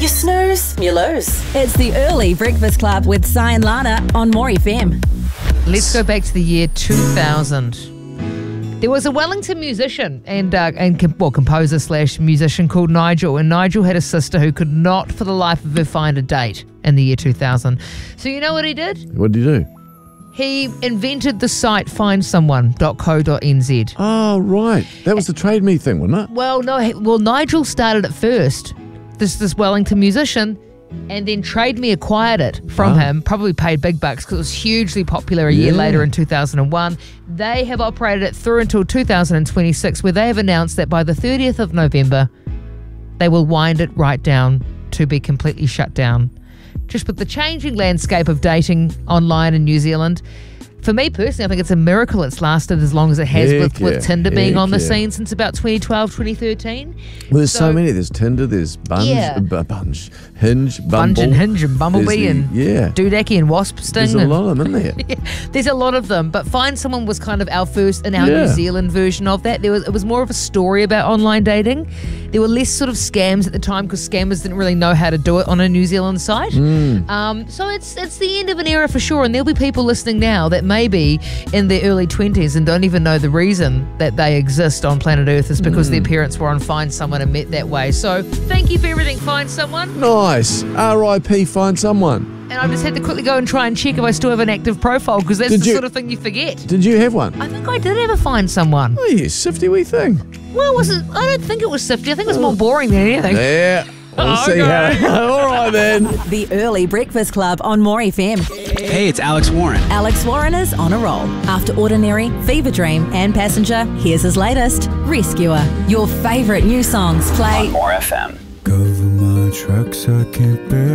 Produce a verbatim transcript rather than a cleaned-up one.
You snooze, you lose. It's the Early Breakfast Club with Si and Lana on More F M. Let's go back to the year two thousand. There was a Wellington musician and uh, and com- well composer slash musician called Nigel, and Nigel had a sister who could not for the life of her find a date in the year two thousand. So you know what he did? What did you do? He invented the site find someone dot co dot n z. Oh, right. That was the Trade Me thing, wasn't it? Well, no, he- well Nigel started it first. This this Wellington musician. And then Trade Me acquired it from Ah. him, probably paid big bucks because it was hugely popular a year Yeah. later in two thousand one. They have operated it through until two thousand twenty-six, where they have announced that by the thirtieth of November, they will wind it right down to be completely shut down. Just with the changing landscape of dating online in New Zealand, for me personally, I think it's a miracle it's lasted as long as it has Heck with, with yeah, Tinder being heck on the yeah. scene since about twenty twelve, twenty thirteen. Well, there's so, So- many. There's Tinder, there's Bunge, Yeah. uh, Bu- Bunge, Hinge, Bumble. Bunge and Hinge and Bumblebee There's and the- yeah. Doodacky and Wasp Sting. There's a and- lot of them, isn't there? There's a lot of them, but Find Someone was kind of our first and our Yeah. New Zealand version of that. There was it was more of a story about online dating. There were less sort of scams at the time because scammers didn't really know how to do it on a New Zealand site. Mm. Um, so it's it's the end of an era for sure, and there'll be people listening now that may be in their early twenties and don't even know the reason that they exist on planet Earth is because Mm. their parents were on Find Someone and met that way. So thank you for everything, Find Someone. Nice. R I P Find Someone. And I just had to quickly go and try and check if I still have an active profile because that's Did the you- sort of thing you forget. Did you have one? I think I did ever find someone. Oh, you sifty wee thing. Well, was it? I don't think it was sifty. I think it was more boring than anything. Yeah. We'll Oh, see okay. how. All right, then. The Early Breakfast Club on More F M. Hey, it's Alex Warren. Alex Warren is on a roll. After Ordinary, Fever Dream and Passenger, here's his latest, Rescuer. Your favourite new songs play More F M. Cover my tracks, I can't bear